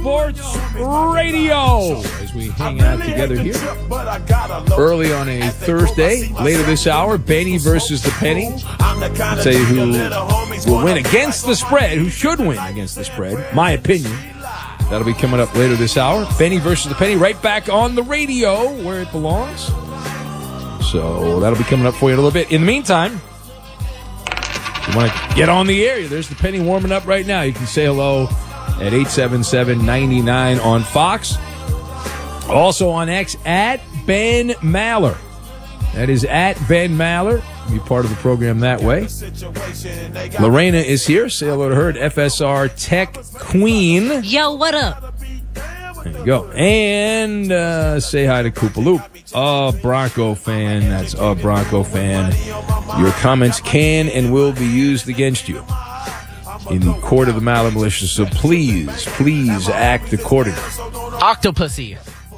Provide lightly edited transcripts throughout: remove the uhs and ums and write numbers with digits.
Sports Radio as we hang out together here early on a Thursday. Later this hour, Benny versus the Penny. I'll tell you who will win against the spread, who should win against the spread, my opinion. That'll be coming up later this hour. Benny versus the Penny, right back on the radio where it belongs. So that'll be coming up for you in a little bit. In the meantime, if you want to get on the air, there's the Penny warming up right now. You can say hello at 877-99 on Fox. Also on X, at Ben Maller. That is at Ben Maller. Be part of the program that way. Lorena is here. Say hello to her at FSR Tech Queen. Yo, what up? There you go. And say hi to Koopaloop, a Bronco fan. That's a Bronco fan. Your comments can and will be used against you in the court of the Maller Militia. So please act accordingly. Octopussy.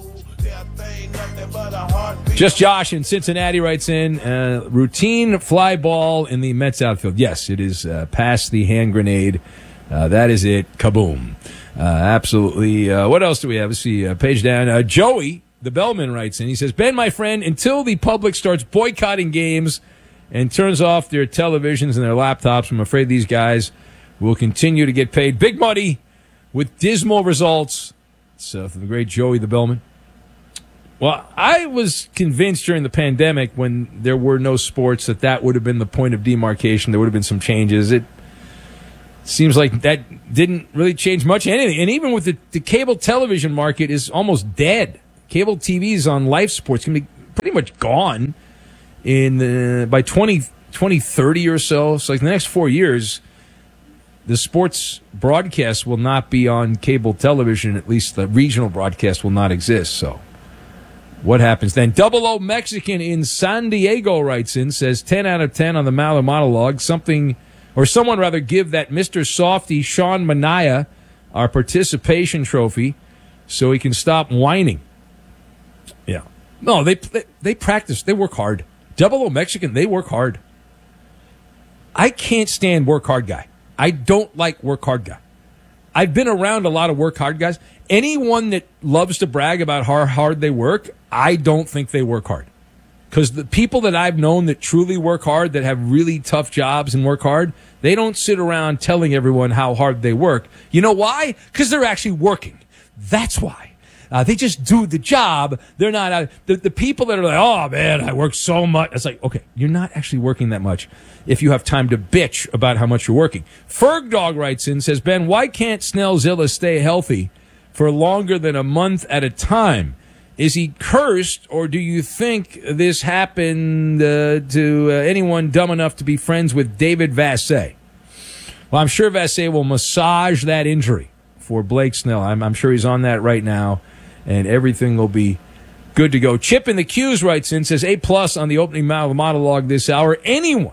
Just Josh in Cincinnati writes in, routine fly ball in the Mets outfield. Yes, it is past the hand grenade. That is it. Kaboom. Absolutely. What else do we have? Let's see. Page down. Joey, the bellman, writes in. He says, Ben, my friend, until the public starts boycotting games and turns off their televisions and their laptops, I'm afraid these guys will continue to get paid big money with dismal results. So from the great Joey, the bellman. Well, I was convinced during the pandemic when there were no sports that would have been the point of demarcation. There would have been some changes. It seems like that didn't really change much anything. And even with the cable television market is almost dead. Cable TVs on life sports can be pretty much gone by 2030 or so. So like the next 4 years, the sports broadcast will not be on cable television. At least the regional broadcast will not exist. So what happens then? Double O Mexican in San Diego writes in, says 10 out of 10 on the Maller monologue. Someone rather give that Mr. Softy, Sean Manaea, our participation trophy so he can stop whining. Yeah. No, they practice. They work hard. Double O Mexican, they work hard. I can't stand work hard guy. I don't like work hard guy. I've been around a lot of work hard guys. Anyone that loves to brag about how hard they work, I don't think they work hard. Because the people that I've known that truly work hard, that have really tough jobs and work hard, they don't sit around telling everyone how hard they work. You know why? Because they're actually working. That's why. They just do the job. They're not out. The people that are like, oh, man, I work so much. It's like, okay, you're not actually working that much if you have time to bitch about how much you're working. Ferg Dog writes in, says, Ben, why can't Snellzilla stay healthy for longer than a month at a time? Is he cursed, or do you think this happened to anyone dumb enough to be friends with David Vassegh? Well, I'm sure Vassegh will massage that injury for Blake Snell. I'm sure he's on that right now, and everything will be good to go. Chip in the Q's writes in, says A+ on the opening monologue this hour. Anyone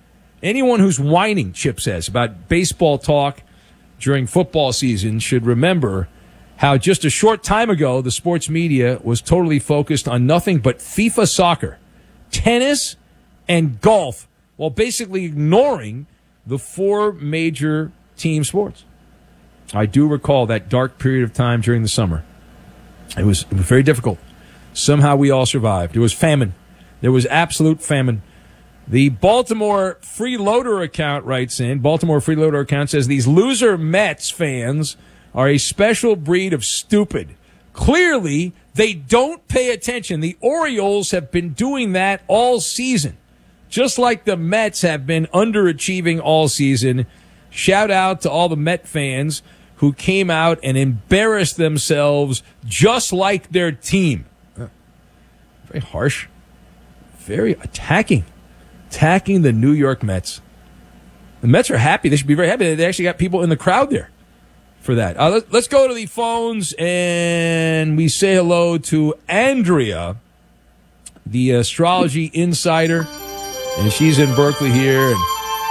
who's whining, Chip says, about baseball talk during football season should remember how just a short time ago the sports media was totally focused on nothing but FIFA soccer, tennis, and golf, while basically ignoring the four major team sports. I do recall that dark period of time during the summer. It was very difficult. Somehow we all survived. There was famine. There was absolute famine. The Baltimore Freeloader account writes in, Baltimore Freeloader account says, these loser Mets fans are a special breed of stupid. Clearly, they don't pay attention. The Orioles have been doing that all season, just like the Mets have been underachieving all season. Shout out to all the Met fans who came out and embarrassed themselves just like their team. Very harsh. Very attacking the New York Mets. The Mets are happy. They should be very happy. They actually got people in the crowd there for that. Let's go to the phones, and we say hello to Andrea, the astrology insider, and she's in Berkeley here. And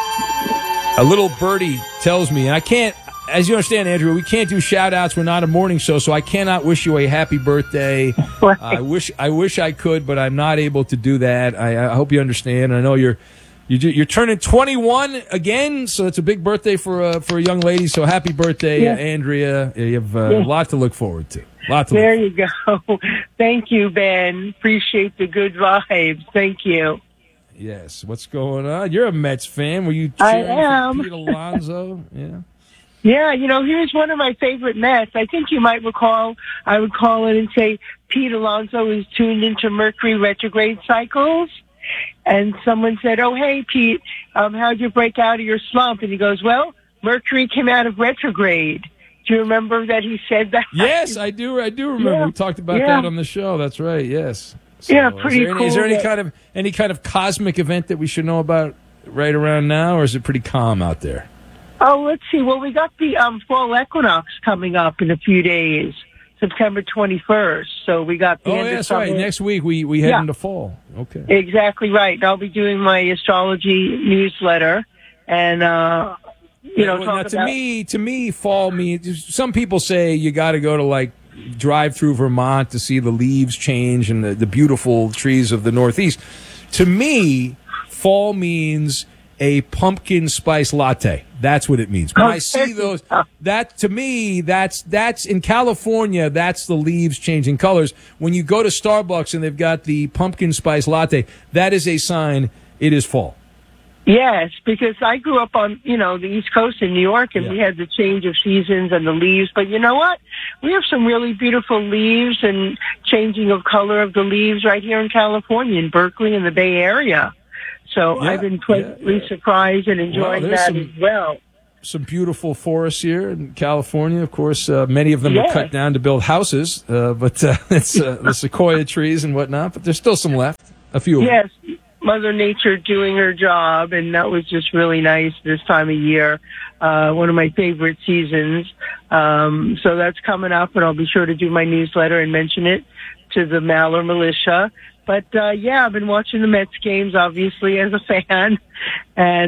a little birdie tells me, and I can't, as you understand, Andrea, we can't do shout-outs. We're not a morning show, so I cannot wish you a happy birthday. I wish I could, but I'm not able to do that. I hope you understand. I know you're You're turning 21 again, so it's a big birthday for a young lady. So happy birthday, Andrea. You have a lot to look forward to. There you go. Thank you, Ben. Appreciate the good vibes. Thank you. Yes. What's going on? You're a Mets fan. Were you I cheering am. for Pete Alonso? Yeah. Yeah, he was one of my favorite Mets. I think you might recall I would call in and say Pete Alonso is tuned into Mercury retrograde cycles. And someone said, "Oh, hey, Pete, how'd you break out of your slump?" And he goes, "Well, Mercury came out of retrograde." Do you remember that he said that? Yes, I do. I do remember. Yeah. We talked about that on the show. That's right. Yes. Yeah, pretty cool. Is there any kind of cosmic event that we should know about right around now, or is it pretty calm out there? Oh, let's see. Well, we got the fall equinox coming up in a few days, September 21st. So we got the end of summer. Right. Next week we head into fall. Okay. Exactly right. I'll be doing my astrology newsletter, and to me, fall means. Some people say you got to go to drive through Vermont to see the leaves change and the beautiful trees of the Northeast. To me, fall means a pumpkin spice latte. That's what it means. When I see those, that to me, that's in California, that's the leaves changing colors. When you go to Starbucks and they've got the pumpkin spice latte, that is a sign it is fall. Yes, because I grew up on, the East Coast in New York, and we had the change of seasons and the leaves. But you know what? We have some really beautiful leaves and changing of color of the leaves right here in California, in Berkeley, and the Bay Area. So I've been pleasantly surprised and enjoying that as well. Some beautiful forests here in California. Of course, many of them are cut down to build houses, but it's the sequoia trees and whatnot. But there's still some left, a few of them. Yes, Mother Nature doing her job, and that was just really nice this time of year. One of my favorite seasons. So that's coming up, and I'll be sure to do my newsletter and mention it to the Maller Militia. But, I've been watching the Mets games, obviously, as a fan. And,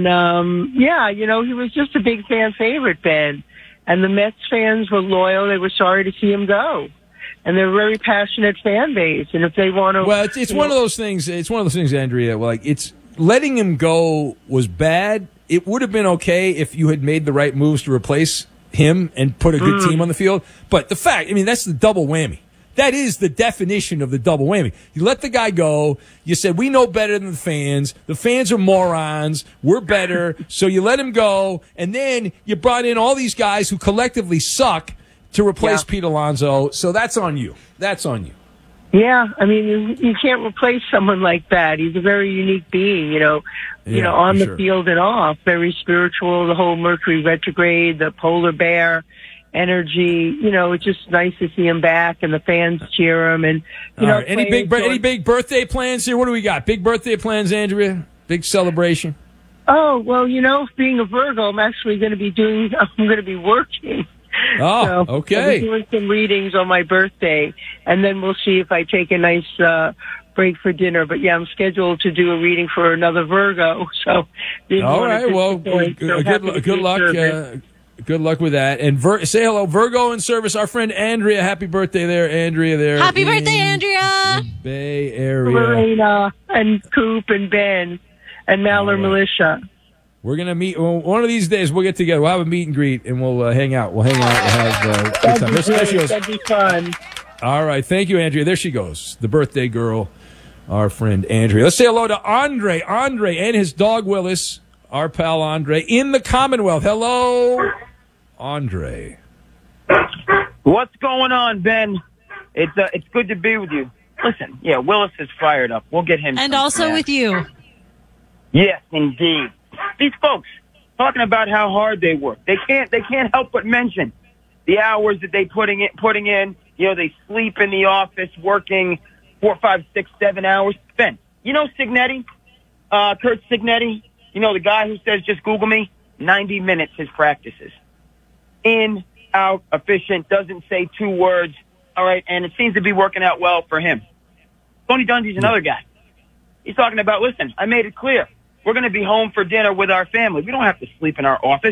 he was just a big fan favorite, Ben. And the Mets fans were loyal. They were sorry to see him go. And they're a very passionate fan base. And if they want to... Well, it's one of those things. It's one of those things, Andrea. It's letting him go was bad. It would have been okay if you had made the right moves to replace him and put a good team on the field. But the fact, that's the double whammy. That is the definition of the double whammy. You let the guy go. You said, we know better than the fans. The fans are morons. We're better. So you let him go. And then you brought in all these guys who collectively suck to replace Pete Alonso. So that's on you. That's on you. Yeah. You can't replace someone like that. He's a very unique being, on the field and off. Very spiritual, the whole Mercury retrograde, the polar bear energy, it's just nice to see him back, and the fans cheer him. And any big birthday plans here? What do we got? Big birthday plans, Andrea? Big celebration? Oh well, being a Virgo, I'm actually going to be working. Oh, so okay. I'll be doing some readings on my birthday, and then we'll see if I take a nice break for dinner. But I'm scheduled to do a reading for another Virgo. So all right, well, good luck. Good luck with that. And say hello, Virgo in service. Our friend Andrea. Happy birthday there, Andrea. There. Happy birthday, Andrea. Bay Area. Lorena and Coop and Ben and Maller Militia. We're going to meet. One of these days, we'll get together. We'll have a meet and greet, and we'll hang out. We'll have a good time. That'd be fun. All right. Thank you, Andrea. There she goes. The birthday girl, our friend Andrea. Let's say hello to Andre. Andre and his dog, Willis. Our pal Andre in the Commonwealth. Hello, Andre. What's going on, Ben? It's good to be with you. Listen, Willis is fired up. We'll get him. And also with you. Yes, indeed. These folks talking about how hard they work. They can't help but mention the hours that they putting in. They sleep in the office working 4, 5, 6, 7 hours. Ben, Signetti, Kurt Signetti. The guy who says, just Google me, 90 minutes his practices. In, out, efficient, doesn't say 2 words. All right, and it seems to be working out well for him. Tony Dungy's another guy. He's talking about, listen, I made it clear. We're going to be home for dinner with our family. We don't have to sleep in our office.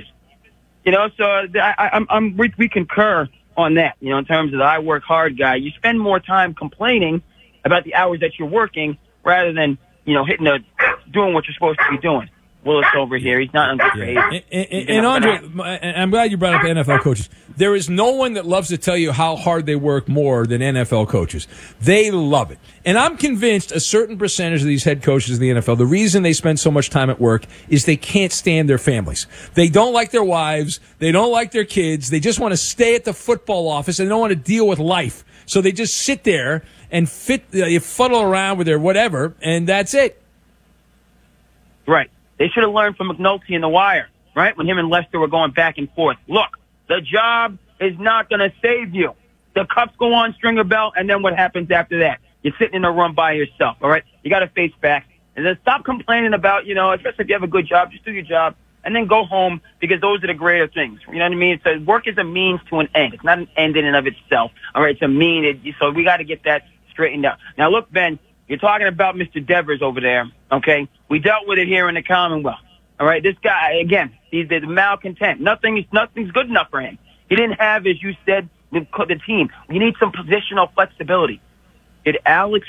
So we concur on that, in terms of the I work hard guy. You spend more time complaining about the hours that you're working rather than, doing what you're supposed to be doing. Willis over here. He's not underpaid. And Andre, I'm glad you brought up NFL coaches. There is no one that loves to tell you how hard they work more than NFL coaches. They love it. And I'm convinced a certain percentage of these head coaches in the NFL, the reason they spend so much time at work is they can't stand their families. They don't like their wives. They don't like their kids. They just want to stay at the football office and they don't want to deal with life. So they just sit there and fuddle around with their whatever, and that's it. Right. They should have learned from McNulty in The Wire, right? When him and Lester were going back and forth. Look, the job is not going to save you. The cups go on, Stringer Bell, and then what happens after that? You're sitting in a room by yourself, all right? You got to face facts. And then stop complaining about, especially if you have a good job, just do your job. And then go home because those are the greater things. You know what I mean? Work is a means to an end. It's not an end in and of itself, all right? It's a mean. So we got to get that straightened out. Now, look, Ben, you're talking about Mr. Devers over there, okay? We dealt with it here in the Commonwealth, all right? This guy, again, he's the malcontent. Nothing's good enough for him. He didn't have, as you said, the team. You need some positional flexibility. Did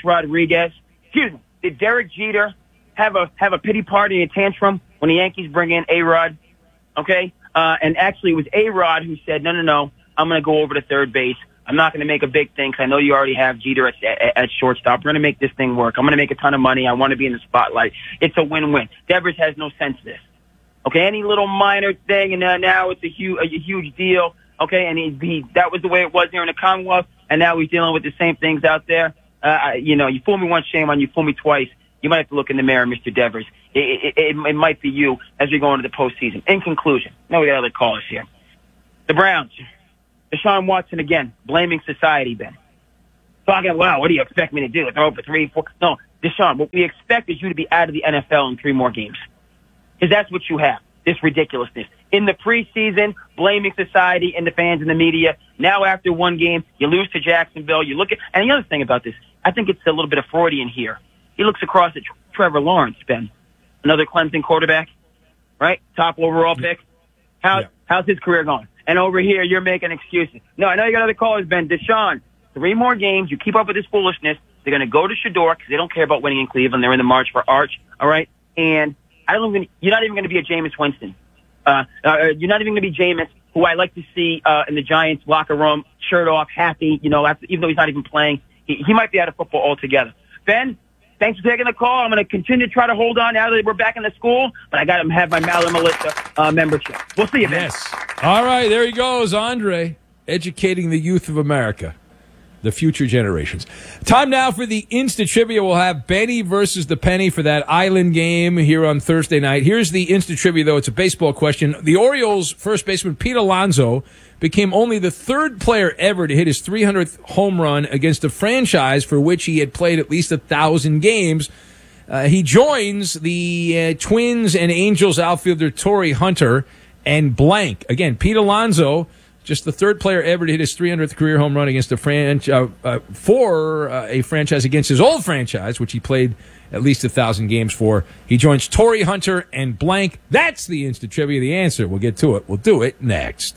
did Derek Jeter have a pity party and a tantrum when the Yankees bring in A-Rod, okay? And actually it was A-Rod who said, no, I'm going to go over to third base. I'm not going to make a big thing because I know you already have Jeter at shortstop. We're going to make this thing work. I'm going to make a ton of money. I want to be in the spotlight. It's a win-win. Devers has no sense of this. Okay, any little minor thing, and now it's a huge deal. Okay, and that was the way it was here in the Commonwealth, and now he's dealing with the same things out there. You fool me once, shame on you. Fool me twice. You might have to look in the mirror, Mr. Devers. It might be you as we go into the postseason. In conclusion, now we got other callers here. The Browns. Deshaun Watson again, blaming society, Ben. Talking, wow, what do you expect me to do? Throw for 3, 4? No, Deshaun, what we expect is you to be out of the NFL in 3 more games. Because that's what you have, this ridiculousness. In the preseason, blaming society and the fans and the media. Now after 1 game, you lose to Jacksonville. You look at, and the other thing about this, I think it's a little bit of Freudian here. He looks across at Trevor Lawrence, Ben. Another Clemson quarterback, right? Top overall pick. How's his career going? And over here, you're making excuses. No, I know you got other callers, Ben. Deshaun, 3 more games. You keep up with this foolishness. They're going to go to Shador because they don't care about winning in Cleveland. They're in the march for Arch, all right? And you're not even going to be a Jameis Winston. You're not even going to be Jameis, who I like to see in the Giants locker room, shirt off, happy, even though he's not even playing. He might be out of football altogether. Ben, thanks for taking the call. I'm going to continue to try to hold on now that we're back in the school, but I got to have my Maller Melissa membership. We'll see you, Ben. Yes. All right, there he goes, Andre, educating the youth of America, the future generations. Time now for the Insta Trivia. We'll have Benny versus the Penny for that Island game here on Thursday night. Here's the Insta Trivia, though. It's a baseball question. The Orioles' first baseman, Pete Alonso, became only the 3rd player ever to hit his 300th home run against a franchise for which he had played at least 1,000 games. He joins the Twins and Angels outfielder Torrey Hunter and blank. Again, Pete Alonso, just the 3rd player ever to hit his 300th career home run against a franchise against his old franchise, which he played at least 1,000 games for. He joins Torrey Hunter and blank. That's the Instant Trivia. The answer. We'll get to it. We'll do it next.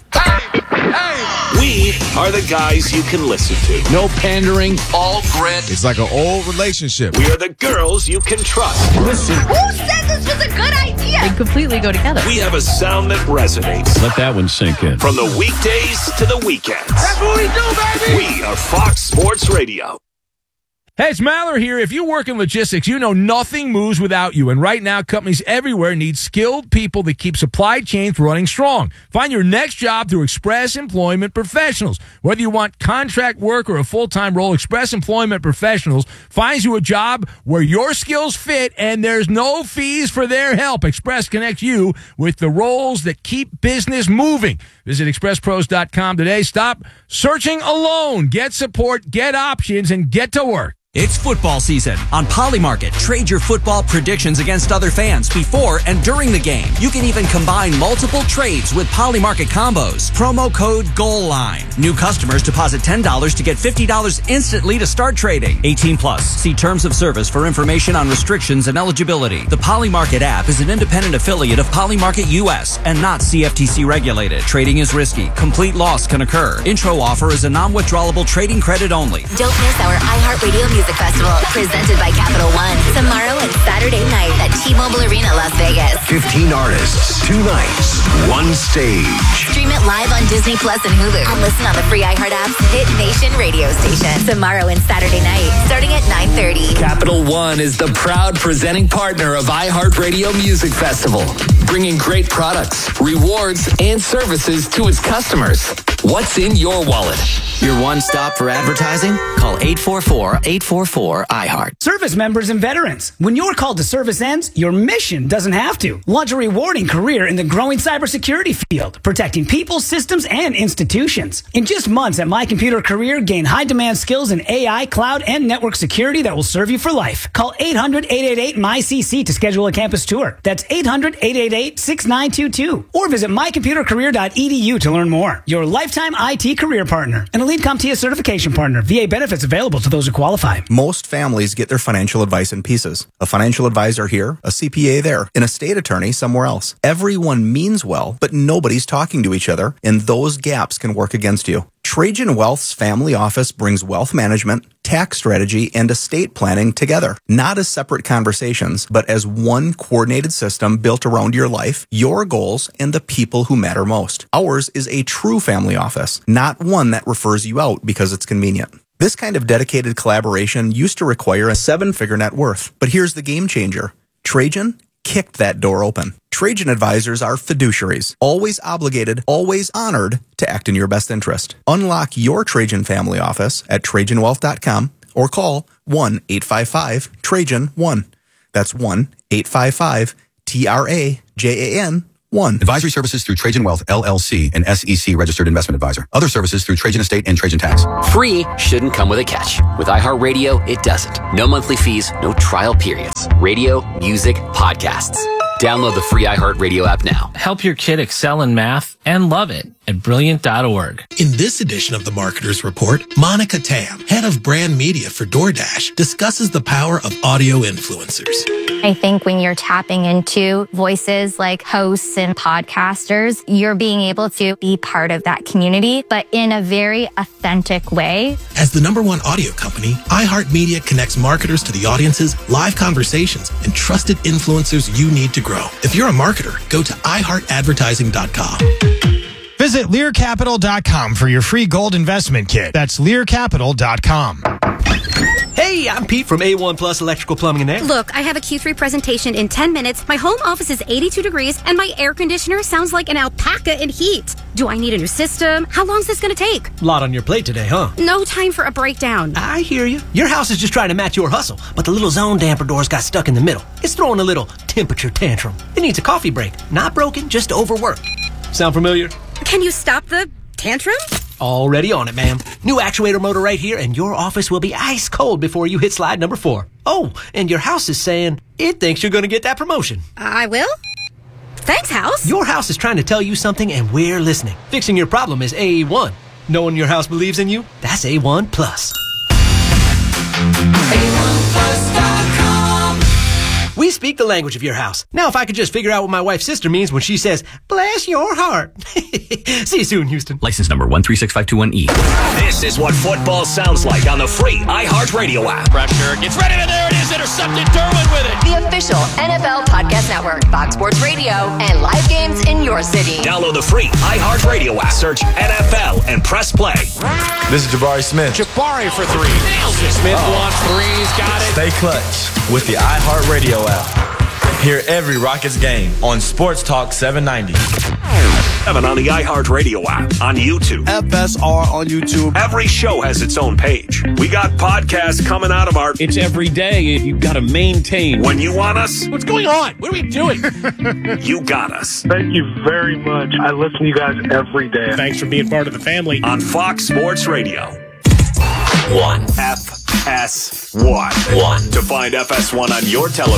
We are the guys you can listen to. No pandering, all grit. It's like an old relationship. We are the girls you can trust. Listen. Who said this was a good idea? They completely go together. We have a sound that resonates. Let that one sink in. From the weekdays to the weekends. That's what we do, baby. We are Fox Sports Radio. Hey, it's Maller here. If you work in logistics, you know nothing moves without you. And right now, companies everywhere need skilled people that keep supply chains running strong. Find your next job through Express Employment Professionals. Whether you want contract work or a full-time role, Express Employment Professionals finds you a job where your skills fit and there's no fees for their help. Express connects you with the roles that keep business moving. Visit expresspros.com today. Stop searching alone. Get support, get options, and get to work. It's football season. On Polymarket, trade your football predictions against other fans before and during the game. You can even combine multiple trades with Polymarket combos. Promo code GOALLINE. New customers deposit $10 to get $50 instantly to start trading. 18 plus. See terms of service for information on restrictions and eligibility. The Polymarket app is an independent affiliate of Polymarket US and not CFTC regulated. Trading Trading is risky. Complete loss can occur. Intro offer is a non-withdrawable trading credit only. Don't miss our iHeartRadio Music Festival, presented by Capital One, tomorrow and Saturday night at T-Mobile Arena, Las Vegas. 15 artists, 2 nights, 1 stage. Stream it live on Disney Plus and Hulu, and listen on the free iHeart app's Hit Nation radio station. Tomorrow and Saturday night, starting at 9:30. Capital One is the proud presenting partner of iHeartRadio Music Festival, bringing great products, rewards, and services to its customers. What's in your wallet? Your one stop for advertising? Call 844-844-iHeart. Service members and veterans, when your call to service ends, your mission doesn't have to. Launch a rewarding career in the growing cybersecurity field, protecting people, systems, and institutions. In just months at My Computer Career, gain high-demand skills in AI, cloud, and network security that will serve you for life. Call 800-888-MyCC to schedule a campus tour. That's 800-888-6922. Or visit mycomputercareer.edu to learn more. Your lifetime IT career partner. An Elite CompTIA certification partner. VA benefits available to those who qualify. Most families get their financial advice in pieces. A financial advisor here, a CPA there, an estate attorney somewhere else. Everyone means well, but nobody's talking to each other, and those gaps can work against you. Trajan Wealth's family office brings wealth management, tax strategy, and estate planning together, not as separate conversations, but as one coordinated system built around your life, your goals, and the people who matter most. Ours is a true family office, not one that refers you out because it's convenient. This kind of dedicated collaboration used to require a 7-figure net worth, but here's the game changer. Trajan kicked that door open. Trajan advisors are fiduciaries, always obligated, always honored to act in your best interest. Unlock your Trajan family office at TrajanWealth.com or call 1-855-TRAJAN-1. That's 1-855-TRAJAN-1. Advisory services through Trajan Wealth, LLC, an SEC registered investment advisor. Other services through Trajan Estate and Trajan Tax. Free shouldn't come with a catch. With iHeartRadio, it doesn't. No monthly fees, no trial periods. Radio, music, podcasts. Download the free iHeartRadio app now. Help your kid excel in math and love it at Brilliant.org. In this edition of the Marketer's Report, Monica Tam, head of brand media for DoorDash, discusses the power of audio influencers. I think when you're tapping into voices like hosts and podcasters, you're being able to be part of that community, but in a very authentic way. As the #1 audio company, iHeartMedia connects marketers to the audiences, live conversations, and trusted influencers you need to grow. If you're a marketer, go to iHeartAdvertising.com. Visit LearCapital.com for your free gold investment kit. That's LearCapital.com. Hey, I'm Pete from A1 Plus Electrical Plumbing and Air. Look, I have a Q3 presentation in 10 minutes. My home office is 82 degrees, and my air conditioner sounds like an alpaca in heat. Do I need a new system? How long is this going to take? Lot on your plate today, huh? No time for a breakdown. I hear you. Your house is just trying to match your hustle, but the little zone damper doors got stuck in the middle. It's throwing a little temperature tantrum. It needs a coffee break. Not broken, just overworked. Sound familiar? Can you stop the tantrum? Already on it, ma'am. New actuator motor right here, and your office will be ice cold before you hit slide number 4. Oh, and your house is saying it thinks you're going to get that promotion. I will? Thanks, house. Your house is trying to tell you something, and we're listening. Fixing your problem is A1. Knowing your house believes in you, that's A1 Plus. A1plus.com. We speak the language of your house. Now, if I could just figure out what my wife's sister means when she says, bless your heart. See you soon, Houston. License number 136521E. This is what football sounds like on the free iHeartRadio app. Pressure gets ready, and there it is, intercepted. Derwin with it. The official NFL Podcast Network, Fox Sports Radio, and live games in your city. Download the free iHeartRadio app. Search NFL and press play. This is Jabari Smith. Jabari for 3. Nails it. Smith wants 3's, got it. Stay clutch with the iHeartRadio app. Hear every Rockets game on Sports Talk 790. 7 on the iHeartRadio app, on YouTube. FSR on YouTube. Every show has its own page. We got podcasts coming out of our... It's every day. You've got to maintain. When you want us... What's going on? What are we doing? You got us. Thank you very much. I listen to you guys every day. Thanks for being part of the family. On Fox Sports Radio. 1. FS1. 1. To find FS1 on your television.